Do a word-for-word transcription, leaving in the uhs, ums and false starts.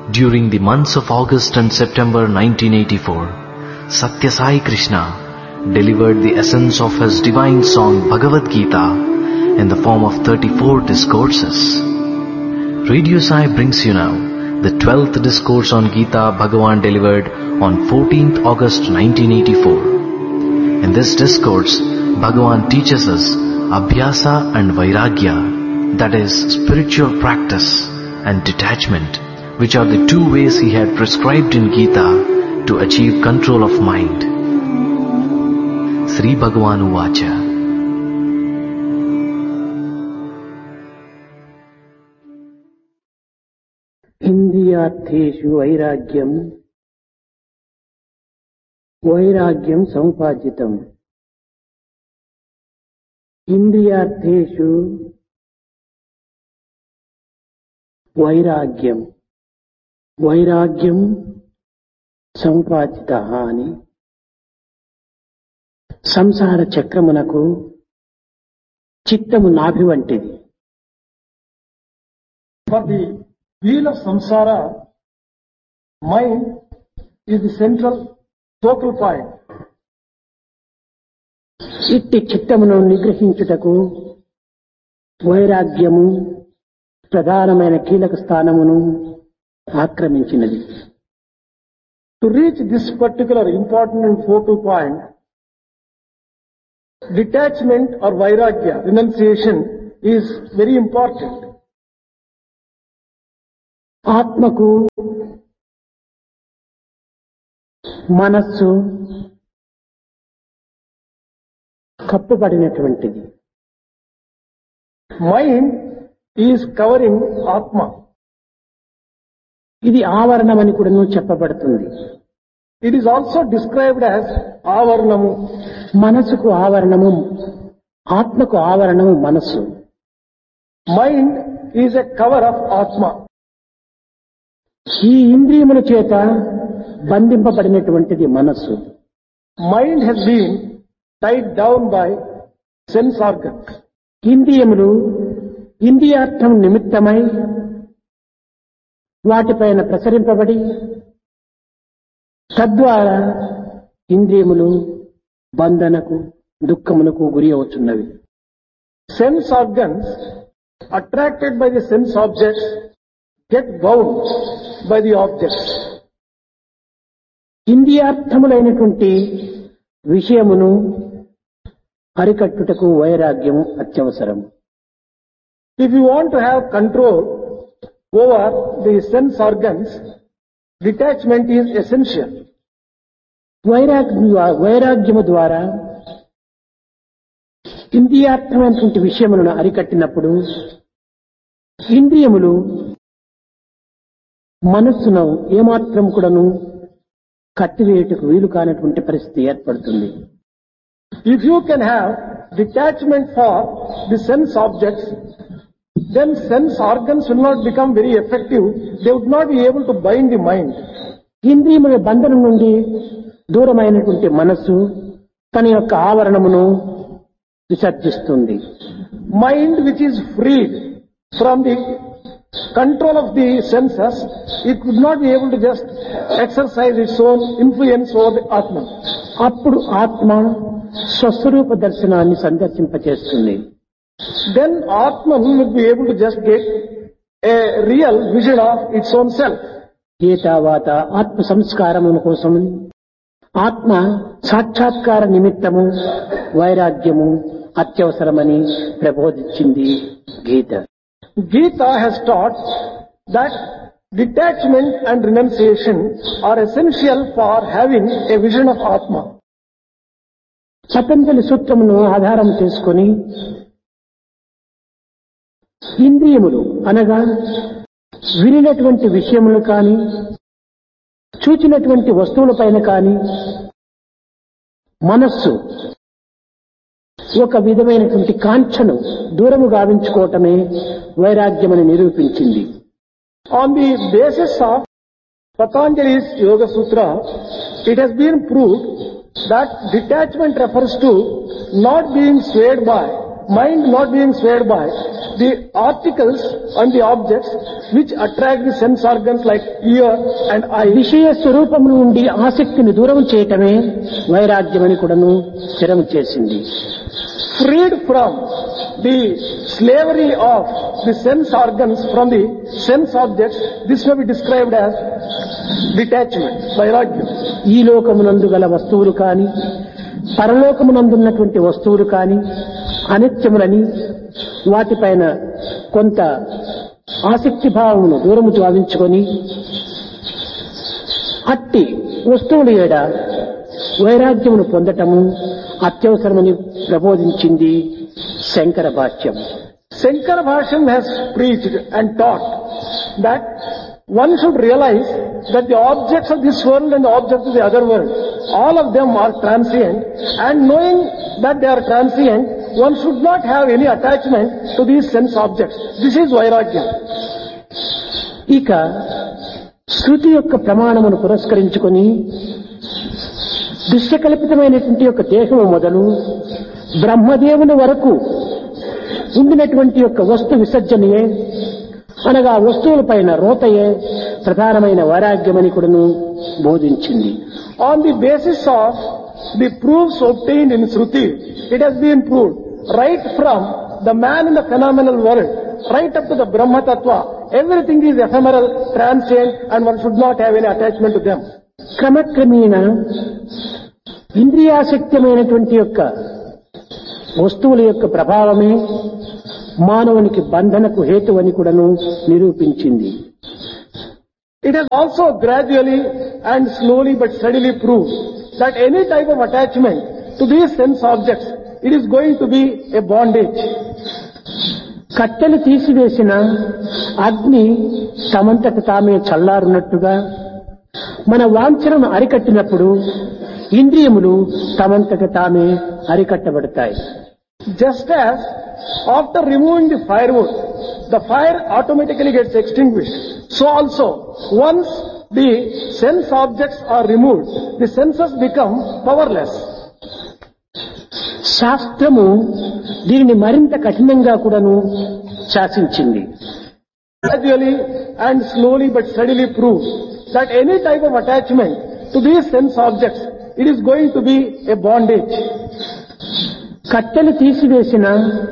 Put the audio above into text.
During the months of August and September nineteen eighty-four, Satya Sai Krishna delivered the essence of his divine song Bhagavad Gita in the form of thirty-four discourses. Radio Sai brings you now the twelfth discourse on Gita Bhagavan delivered on fourteenth August nineteen eighty-four. In this discourse, Bhagavan teaches us Abhyasa and Vairagya, that is, spiritual practice and detachment, which are the two ways he had prescribed in Gita to achieve control of mind. Sri Bhagavan Uvacha. Indriyartheshu vairagyam vairagyam sampajitam. Indriyartheshu vairagyam vairagyam sampajitah ani సంసార చక్రమునకు చిత్తము నాభి వంటిది. For the wheel of samsara, mind is the central focal point. ఇట్టి చిత్తమును నిగ్రహించుటకు వైరాగ్యము ప్రధానమైన కీలక స్థానమును ఆక్రమించినది. To reach this particular important and focal point, detachment or vairagya, renunciation, is very important. ఆత్మకు మనస్సు కప్పుబడినటువంటిది. Mind is covering Atma. ఇది ఆవరణమని కూడా చెప్పబడుతుంది. It is also described as avarnamu. మనసుకు ఆవరణము, ఆత్మకు ఆవరణము మనస్సు. Mind is a cover of Atma. ఈ ఇంద్రియముల చేత బంధింపబడినటువంటిది మనస్సు. Mind has been tied down by sense organs. ఇంద్రియములు ఇంద్రియార్థం నిమిత్తమై వాటిపైన ప్రసరింపబడి తద్వారా ఇంద్రియములు బంధనకు దుఃఖములకు గురి అవుతున్నవి. Sense organs attracted by the sense objects get bound by the objects. ఇంద్రియార్థములైనటువంటి విషయమును అరికట్టుటకు వైరాగ్యము అత్యవసరం. If you want to have control over the sense organs, detachment is essential. వైరాగ్య వైరాగ్యము ద్వారా ఇంద్రియార్థమైనటువంటి విషయములను అరికట్టినప్పుడు ఇంద్రియములు మనస్సును ఏమాత్రం కూడాను కట్టివేయటకు వీలు కానటువంటి పరిస్థితి ఏర్పడుతుంది. If you can have detachment for the sense objects, then sense organs will not become very effective. They would not be able to bind the mind. ఇంద్రియముల బంధనం నుండి దూరమైనటువంటి మనస్సు తన యొక్క ఆవరణమును విసర్జిస్తుంది. Mind which is freed from the control of the senses, it could not be able to just exercise its own influence over the Atma. అప్పుడు ఆత్మ స్వస్వరూప దర్శనాన్ని సందర్శింపచేస్తుంది. Then Atman will be able to just get a real vision of its own self. ఏతావాత ఆత్మ సంస్కారముల కోసం ఆత్మ సాక్షాత్కార నిమిత్తము వైరాగ్యము అత్యవసరమని ప్రబోధించింది గీత. Gita has taught that detachment and renunciation are essential for having a vision of Atma. Patanjali సూత్రమును ఆధారం చేసుకొని ఇంద్రియములు అనగా వినినటువంటి విషయములు కాని చూచినటువంటి వస్తువులపైన కాని మనస్సు ఒక విధమైనటువంటి కాంక్షను దూరము గావించుకోవటమే వైరాగ్యమని నిరూపించింది. On the basis of Patanjali's Yoga Sutra, it has been proved that detachment refers to not being swayed by, mind not being swayed by the articles and the objects which attract the sense organs like ear and eye. విషయ స్వరూపం నుండి ఆసక్తిని దూరం చేయటమే వైరాగ్యమని కూడాను స్థిరం చేసింది. Freed from the slavery of the sense organs from the sense objects, this may be described as detachment, vairagya. ఈ లోకమునందు గల వస్తువులు కాని పరలోకమునందున్నటువంటి వస్తువులు కాని అనిత్యములని వాటిపైన కొంత ఆసక్తి భావమును దూరము గావించుకొని అట్టి వస్తువుల ఏడ వైరాగ్యమును పొందటము అత్యవసరమని ప్రబోధించింది శంకర భాష్యం. Shankara Bhashyam has preached and taught that one should realize that the objects of this world and the objects of the other world, all of them are transient, and knowing that they are transient, one should not have any attachment to these sense objects. This is vairagya. ఇక శృతి యొక్క ప్రమాణమును పురస్కరించుకొని దృశ్యకల్పితమైనటువంటి యొక్క దేహము మొదలు బ్రహ్మదేవుని వరకు ఉండినటువంటి యొక్క వస్తు విసర్జనయే అనగా వస్తువుల పైన రోతయే ప్రధానమైన వైరాగ్యమని కూడాను బోధించింది. On the basis of the proofs obtained in Shruti, it has been proved right from the man in the phenomenal world, right up to the Brahma Tattva, everything is ephemeral, transient, and one should not have any attachment to them. క్రమక్రమేణ ఇంద్రియాసక్తమైనటువంటి యొక్క వస్తువుల యొక్క ప్రభావమే మానవునికి బంధనకు హేతువని కూడాను నిరూపించింది. It has also gradually and slowly but steadily proved that any type of attachment to these sense objects, it is going to be a bondage. కట్టెలు తీసివేసిన అగ్ని తమంతకు తామే చల్లారున్నట్టుగా మన వాంఛనను అరికట్టినప్పుడు ఇంద్రియములు తమంతకు తామే అరికట్టబడతాయి. Just as after removing the firewood, the fire automatically gets extinguished. So also, once the sense objects are removed, the senses become powerless. శాస్త్రము దీనిని మరింత కఠినంగా కూడాను శాసించింది. Gradually and slowly but steadily proved that any type of attachment to these sense objects, it is going to be a bondage. కట్టెలు తీసివేసిన